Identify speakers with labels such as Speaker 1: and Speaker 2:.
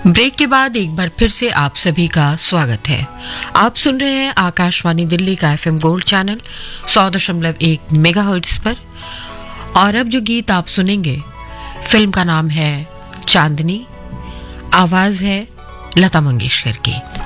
Speaker 1: Break के बाद एक बार फिर से आप सभी का स्वागत है। आप सुन रहे हैं आकाशवाणी दिल्ली का एफएम गोल्ड चैनल 100.1 मेगाहर्ट्ज पर। और अब जो गीत आप सुनेंगे, फिल्म का नाम है चांदनी, आवाज है लता मंगेशकर की।